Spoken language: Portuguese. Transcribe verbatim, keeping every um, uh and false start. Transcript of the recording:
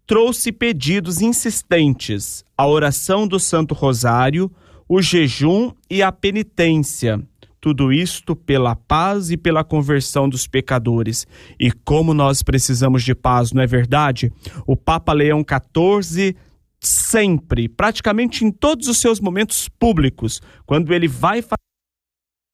trouxe pedidos insistentes: a oração do Santo Rosário, o jejum e a penitência. Tudo isto pela paz e pela conversão dos pecadores. E como nós precisamos de paz, não é verdade? O Papa Leão quatorze, sempre, praticamente em todos os seus momentos públicos, quando ele vai fazer